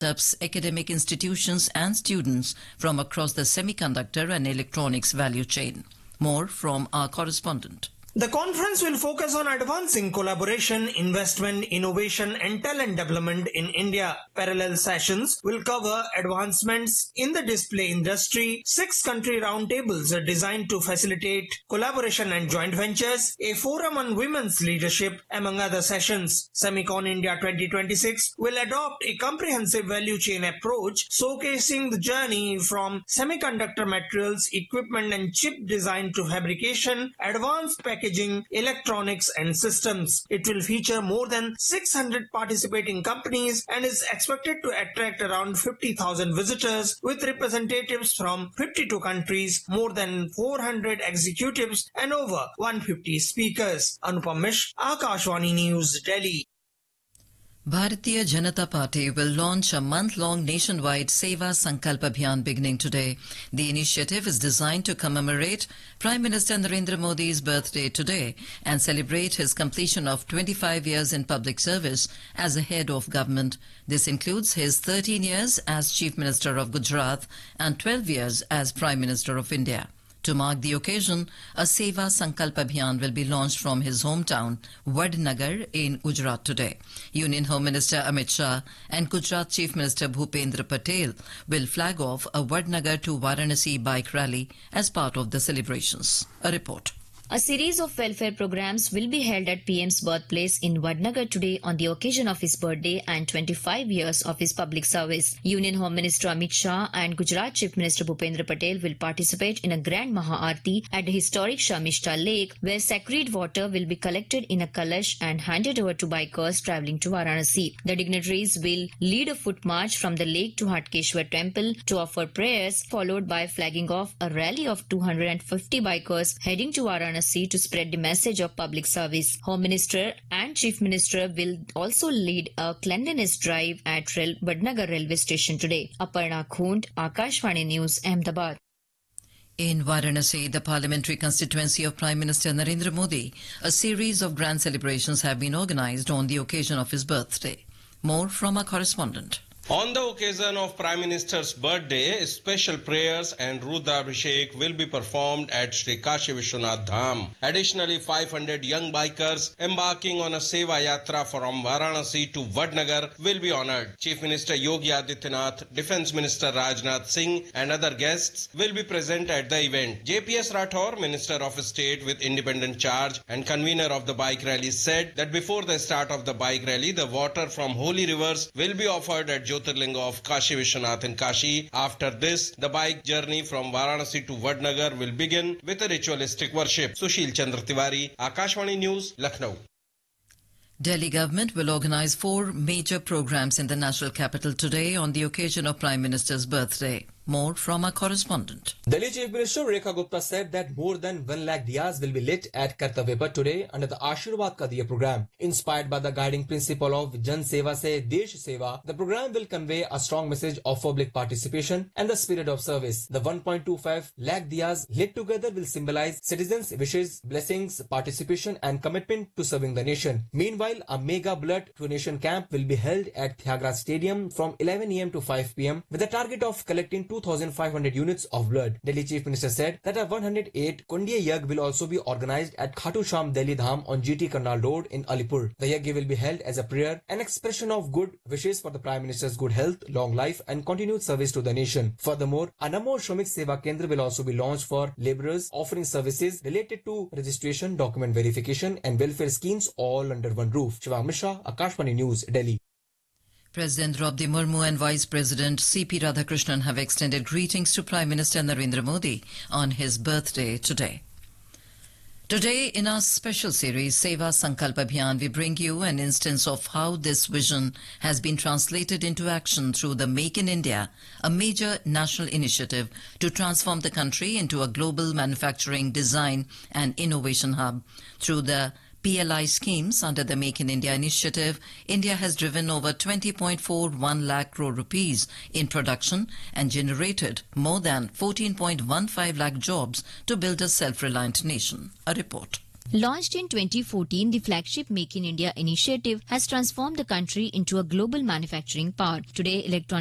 startups, academic institutions and students from across the semiconductor and electronics value chain. More from our correspondent. The conference will focus on advancing collaboration, investment, innovation and talent development in India. Parallel sessions will cover advancements in the display industry. 6 country roundtables are designed to facilitate collaboration and joint ventures. A forum on women's leadership, among other sessions. Semicon India 2026 will adopt a comprehensive value chain approach, showcasing the journey from semiconductor materials, equipment and chip design to fabrication, advanced packaging, electronics and systems. It will feature more than 600 participating companies and is expected to attract around 50,000 visitors with representatives from 52 countries, more than 400 executives and over 150 speakers. Anupam Mishra, Akashvani News, Delhi. Bharatiya Janata Party will launch a month-long nationwide Seva Sankalp Abhiyan beginning today. The initiative is designed to commemorate Prime Minister Narendra Modi's birthday today and celebrate his completion of 25 years in public service as a head of government. This includes his 13 years as Chief Minister of Gujarat and 12 years as Prime Minister of India. To mark the occasion, a Seva Sankalp Abhiyan will be launched from his hometown, Vadnagar in Gujarat today. Union Home Minister Amit Shah and Gujarat Chief Minister Bhupendra Patel will flag off a Vadnagar to Varanasi bike rally as part of the celebrations. A report. A series of welfare programs will be held at PM's birthplace in Vadnagar today on the occasion of his birthday and 25 years of his public service. Union Home Minister Amit Shah and Gujarat Chief Minister Bhupendra Patel will participate in a grand Maha-Aarti at the historic Shamishta Lake, where sacred water will be collected in a kalash and handed over to bikers travelling to Varanasi. The dignitaries will lead a foot march from the lake to Hatkeshwar Temple to offer prayers, followed by flagging off a rally of 250 bikers heading to Varanasi to spread the message of public service. Home Minister and Chief Minister will also lead a cleanliness drive at Vadnagar railway station today. Aparna Khund, Akashvani News, Ahmedabad. In Varanasi, the parliamentary constituency of Prime Minister Narendra Modi, a series of grand celebrations have been organized on the occasion of his birthday. More from our correspondent. On the occasion of Prime Minister's birthday, special prayers and Rudabhishek will be performed at Sri Kashi Vishwanath Dham. Additionally, 500 young bikers embarking on a Seva Yatra from Varanasi to Vadnagar will be honoured. Chief Minister Yogi Adityanath, Defence Minister Rajnath Singh and other guests will be present at the event. JPS Rathore, Minister of State with independent charge and convener of the bike rally, said that before the start of the bike rally, the water from holy rivers will be offered at Jyotirlinga of Kashi Vishwanath in Kashi. After this, the bike journey from Varanasi to Vadnagar will begin with a ritualistic worship. Sushil Chandra Tiwari, Akashvani News, Lucknow. Delhi government will organize 4 major programs in the national capital today on the occasion of Prime Minister's birthday. More from our correspondent. Delhi Chief Minister Rekha Gupta said that more than 1 lakh diyas will be lit at Kartavya Path today under the Ashirwad Ka Diya program. Inspired by the guiding principle of Jan Seva Se Desh Seva, the program will convey a strong message of public participation and the spirit of service. The 1.25 lakh diyas lit together will symbolize citizens' wishes, blessings, participation and commitment to serving the nation. Meanwhile, a mega blood donation camp will be held at Thyagaraja Stadium from 11 am to 5 pm with a target of collecting 2,500 units of blood. Delhi Chief Minister said that a 108 Kundiya Yagya will also be organized at Khatu Sham Delhi Dham on GT Karnal Road in Alipur. The Yagya will be held as a prayer, an expression of good wishes for the Prime Minister's good health, long life and continued service to the nation. Furthermore, a Namo Shramik Seva Kendra will also be launched for labourers offering services related to registration, document verification and welfare schemes all under one roof. Shiva Mishra, Akashvani News, Delhi. President Draupadi Murmu and Vice President C.P. Radhakrishnan have extended greetings to Prime Minister Narendra Modi on his birthday today. Today, in our special series, Seva Sankalp Abhiyan, we bring you an instance of how this vision has been translated into action through the Make in India, a major national initiative to transform the country into a global manufacturing, design and innovation hub. Through the PLI schemes under the Make in India initiative, India has driven over 20.41 lakh crore rupees in production and generated more than 14.15 lakh jobs to build a self-reliant nation. A report. Launched in 2014, the flagship Make in India initiative has transformed the country into a global manufacturing power. Today, electronic